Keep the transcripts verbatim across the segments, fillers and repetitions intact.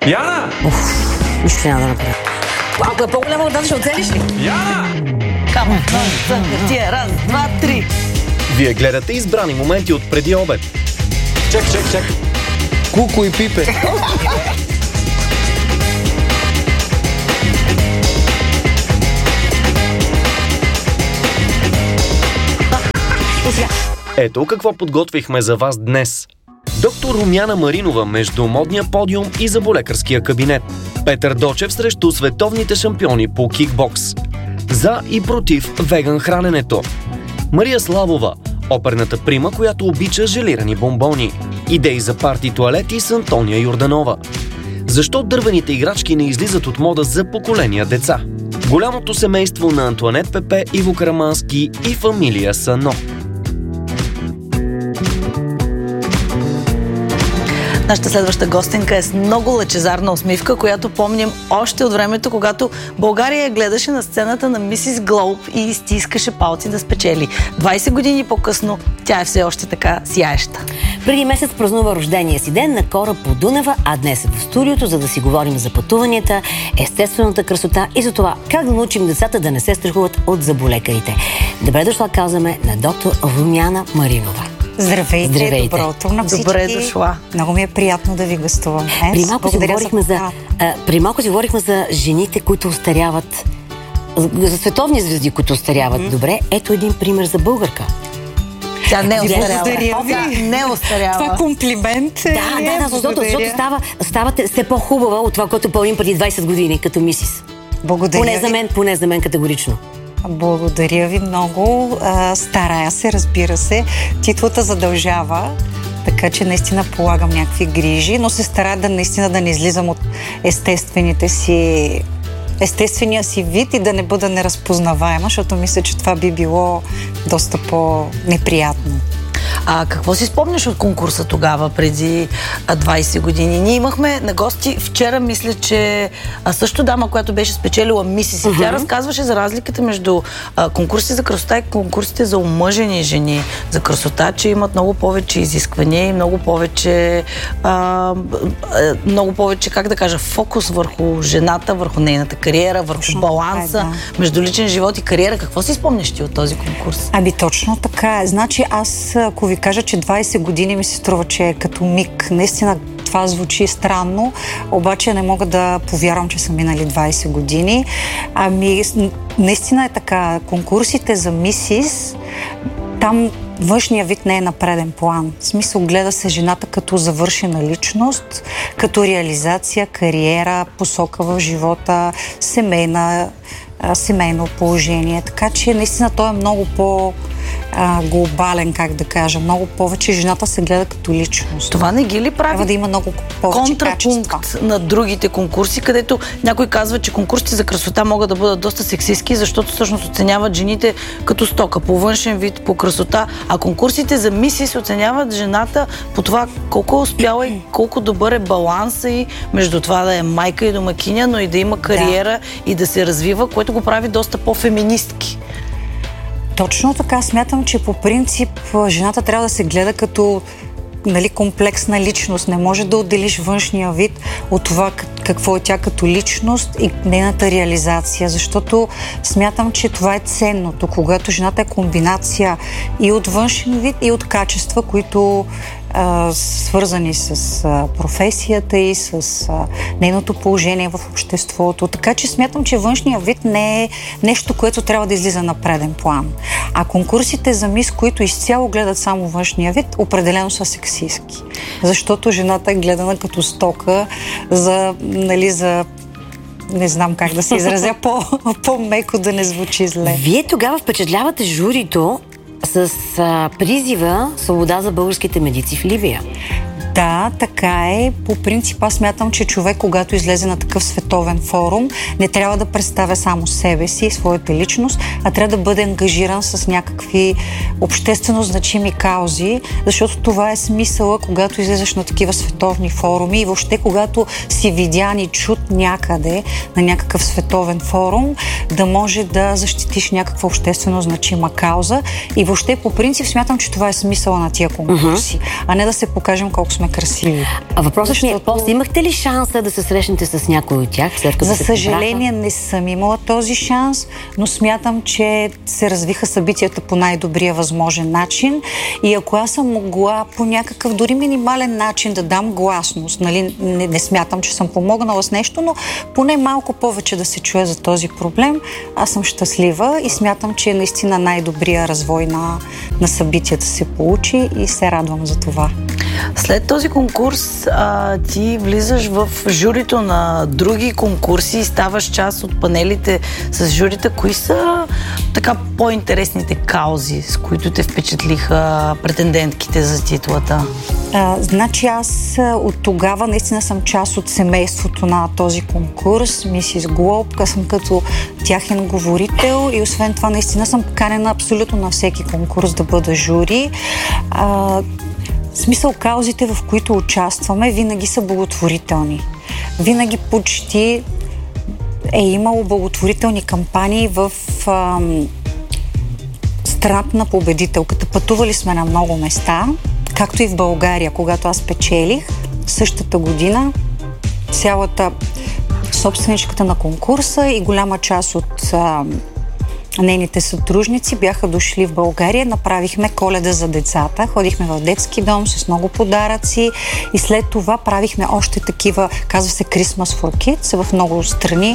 Яна! Уф, нищо няма да направя. Ако е по-голяма вода, ще оцелиш ли? Яна! Кама, тия, раз, два, три. Вие гледате избрани моменти от преди обед. Чек, чек, чек. Куко и Пипе. Ето какво подготвихме за вас днес. Доктор Румяна Маринова между модния подиум и заболекарския кабинет. Петър Дочев срещу световните шампиони по кикбокс. За и против веган храненето. Мария Славова, оперната прима, която обича желирани бомбони. Идеи за парти туалети с Антония Йорданова. Защо дървените играчки не излизат от мода за поколения деца? Голямото семейство на Антуанет Пепе, Иво Карамански и фамилия Сано. Нашата следваща гостинка е с много лъчезарна усмивка, която помним още от времето, когато България гледаше на сцената на Мисис Глоуб и стискаше палци да спечели. двайсет години по-късно тя е все още така сияеща. Преди месец празнува рождения си ден на Кора Подунева, а днес е в студиото, за да си говорим за пътуванията, естествената красота и за това как да научим децата да не се страхуват от заболекарите. Добре дошла, казваме, на доктор Румяна Маринова. Здравейте, Здравейте. добро утро на всички. Добре дошла. Много ми е приятно да ви гостувам. При малко, си говорихме, за, а, при малко си говорихме за жените, които остаряват, за световни звезди, които остаряват mm-hmm. добре. Ето един пример за българка. Тя не остарява. Благодаря ви. Не остарява. Това комплимент. Да, да, да, защото, защото става, ставате все по-хубава от това, което пълним преди двайсет години, като мисис. Благодаря поне за ви. мен, поне за мен категорично. Благодаря ви много. А, старая се, разбира се. Титлата задължава, така че наистина полагам някакви грижи, но се старая да наистина да не излизам от естествените си естествения си вид и да не бъда неразпознаваема, защото мисля, че това би било доста по-неприятно. А какво си спомняш от конкурса тогава, преди двайсет години? Ние имахме на гости вчера, мисля, че а, също дама, която беше спечелила Мисис. Uh-huh. Тя разказваше за разликата между а, конкурсите за красота и конкурсите за омъжени жени за красота, че имат много повече изисквания и много повече а, много повече, как да кажа, фокус върху жената, върху нейната кариера, върху точно баланса така, да. Между личен живот и кариера. Какво си спомняш ти от този конкурс? Ами точно така е. Значи аз, ако ви кажа, че двайсет години ми се струва, че е като миг. Наистина това звучи странно, обаче не мога да повярвам, че са минали двайсет години. Ами, наистина е така. Конкурсите за Мисис, там външния вид не е на преден план. В смисъл, гледа се жената като завършена личност, като реализация, кариера, посока в живота, семейна, семейно положение. Така че наистина той е много по- А, глобален, как да кажа. Много повече жената се гледа като личност. Това не ги ли прави? Трябва да има много повече контрапункт качества на другите конкурси, където някой казва, че конкурсите за красота могат да бъдат доста сексистки, защото всъщност оценяват жените като стока, по външен вид, по красота, а конкурсите за Мисис оценяват жената по това колко е успяла и колко добър е баланса и между това да е майка и домакиня, но и да има кариера да. И да се развива, което го прави доста по-феминистки. Точно така. Смятам, че по принцип жената трябва да се гледа като, нали, комплексна личност. Не може да отделиш външния вид от това какво е тя като личност и нейната реализация, защото смятам, че това е ценното, когато жената е комбинация и от външен вид, и от качества, които а, свързани с а, професията и с а, нейното положение в обществото. Така че смятам, че външният вид не е нещо, което трябва да излиза на преден план. А конкурсите за мис, които изцяло гледат само външния вид, определено са сексистки. Защото жената е гледана като стока за, нали, за не знам как да се изразя по, по-меко, да не звучи зле. Вие тогава впечатлявате журито с а, призива свобода за българските медици в Либия. Да, така е. По принцип аз смятам, че човек, когато излезе на такъв световен форум, не трябва да представя само себе си и своята личност, а трябва да бъде ангажиран с някакви обществено значими каузи, защото това е смисъла, когато излезеш на такива световни форуми и въобще когато си видян и чут някъде на някакъв световен форум, да може да защитиш някаква обществено значима кауза и въобще по принцип смятам, че това е смисъла на тия конкурси, uh-huh. а не да се покажем колко сме сме красиви. А въпросът Защото... ми е, после имахте ли шанса да се срещнете с някой от тях, след като За се съжаление побраха? не съм имала този шанс, но смятам, че се развиха събитията по най-добрия възможен начин и ако аз съм могла по някакъв дори минимален начин да дам гласност, нали, не, не смятам, че съм помогнала с нещо, но поне малко повече да се чуе за този проблем, аз съм щастлива и смятам, че наистина най-добрия развой на, на събитията се получи и се радвам за това. След този конкурс а, ти влизаш в журито на други конкурси и ставаш част от панелите с журита. Кои са така по-интересните каузи, с които те впечатлиха претендентките за титлата? А, значи аз от тогава наистина съм част от семейството на този конкурс, Мисис Глоб, аз съм като тяхен говорител и освен това наистина съм поканена абсолютно на всеки конкурс да бъда жури. А, В смисъл, каузите, в които участваме, винаги са благотворителни. Винаги почти е имало благотворителни кампании в ам, страната на победителката. Пътували сме на много места, както и в България, когато аз печелих същата година. Цялата собственичката на конкурса и голяма част от ам, нейните сътрудници бяха дошли в България, направихме Коледа за децата, ходихме в детски дом с много подаръци и след това правихме още такива, казва се Christmas for Kids, в много страни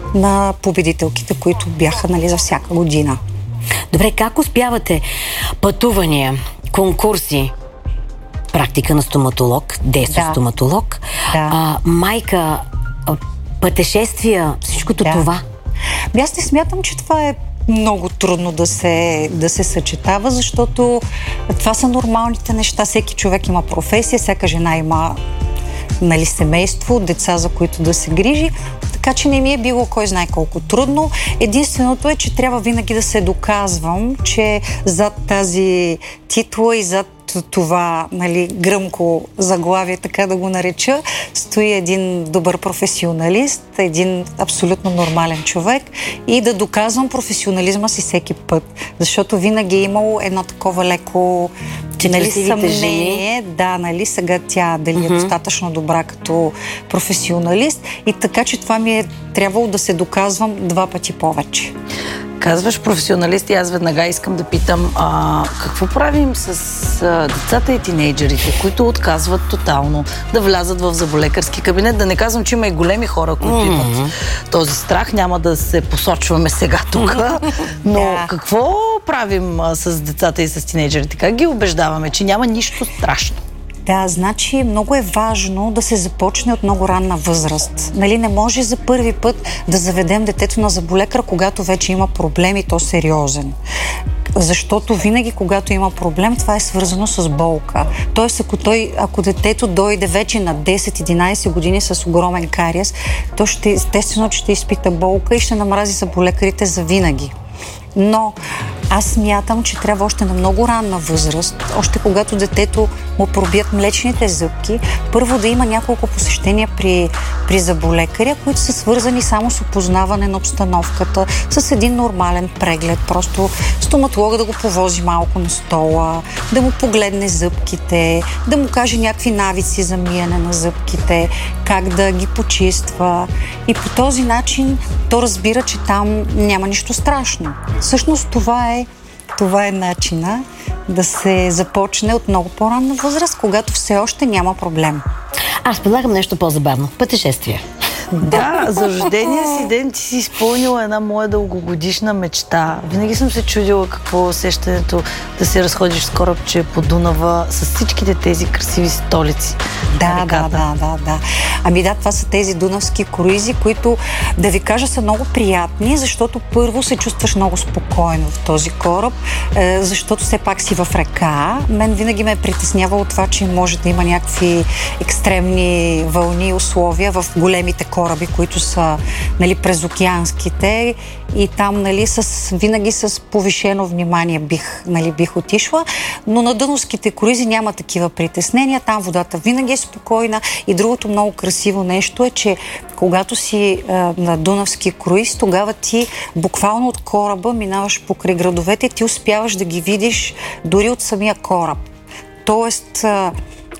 на победителките, които бяха, нали, за всяка година. Добре, как успявате пътувания, конкурси, практика на стоматолог, действащ Да. стоматолог, Да. а, майка, а, пътешествия, всичкото Да. това? Аз не смятам, че това е много трудно да се, да се съчетава, защото това са нормалните неща. Всеки човек има професия, всяка жена има, нали, семейство, деца, за които да се грижи. Така че не ми е било кой знае колко трудно. Единственото е, че трябва винаги да се доказвам, че зад тази титла и зад това, нали, гръмко заглавие, така да го нареча, стои един добър професионалист, един абсолютно нормален човек и да доказвам професионализма си всеки път. Защото винаги е имало едно такова леко, нали, съмнение, да, нали, сега тя дали mm-hmm. е достатъчно добра като професионалист и така, че това ми е трябвало да се доказвам два пъти повече. Казваш професионалист и аз веднага искам да питам а, какво правим с а, децата и тинейджерите, които отказват тотално да влязат в зъболекарски кабинет. Да не казвам, че има и големи хора, които mm-hmm. имат този страх. Няма да се посочваме сега тук. Но да. Какво правим а, с децата и с тинейджерите? Как ги убеждаваме, че няма нищо страшно? Да, значи много е важно да се започне от много ранна възраст. Нали, не може за първи път да заведем детето на зъболекар, когато вече има проблем и то сериозен. Защото винаги, когато има проблем, това е свързано с болка. Тоест, ако, той, ако детето дойде вече на десет-единайсет години с огромен кариес, то ще, естествено, че ще изпита болка и ще намрази зъболекарите за винаги. Но аз смятам, че трябва още на много ранна възраст, още когато детето му пробият млечните зъбки, първо да има няколко посещения при, при зъболекаря, които са свързани само с опознаване на обстановката, с един нормален преглед, просто стоматолога да го повози малко на стола, да му погледне зъбките, да му каже някакви навици за миене на зъбките, как да ги почиства и по този начин то разбира, че там няма нищо страшно. Всъщност това е, това е начина да се започне от много по-ранна възраст, когато все още няма проблем. Аз предлагам нещо по-забавно. Пътешествие. Да, за рождения си ден ти си изпълнила една моя дългогодишна мечта. Винаги съм се чудила какво е усещането да се разходиш с корабче по Дунава с всичките тези красиви столици. Да, да, да, да, да. Ами да, това са тези дунавски круизи, които, да ви кажа, са много приятни, защото първо се чувстваш много спокойно в този кораб, е, защото все пак си в река. Мен винаги ме е притеснявало това, че може да има някакви екстремни вълни и условия в големите кораби, които са, нали, през океанските и там, нали, с, винаги с повишено внимание бих, нали, бих отишла, но на дунавските круизи няма такива притеснения, там водата винаги е спокойна и другото много красиво нещо е, че когато си а, на дунавски круиз, тогава ти буквално от кораба минаваш покрай градовете и ти успяваш да ги видиш дори от самия кораб. Тоест, а,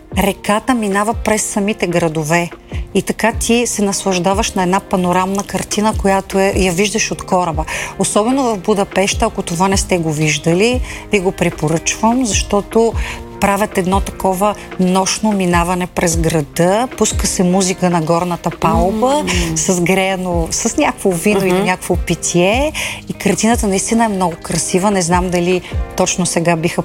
реката минава през самите градове. И така ти се наслаждаваш на една панорамна картина, която е, я виждаш от кораба. Особено в Будапеща, ако това не сте го виждали, ви го препоръчвам, защото правят едно такова нощно минаване през града, пуска се музика на горната палуба, mm-hmm. с греяно, с някакво вино mm-hmm. или някакво питие и картината наистина е много красива. Не знам дали точно сега биха